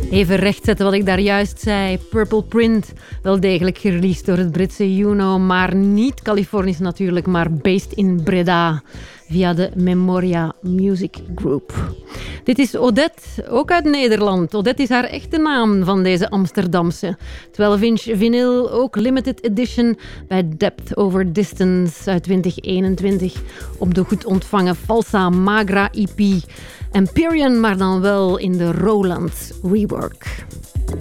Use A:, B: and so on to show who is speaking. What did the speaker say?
A: Even rechtzetten wat ik daar juist zei. Purple Print, wel degelijk gereleased door het Britse Juno, maar niet Californisch natuurlijk, maar based in Breda via de Memoria Music Group. Dit is Odette, ook uit Nederland. Odette is haar echte naam van deze Amsterdamse. 12-inch vinyl, ook limited edition bij Depth Over Distance uit 2021 op de goed ontvangen Falsa Magra EP Empyrean, maar dan wel in de Roland rework.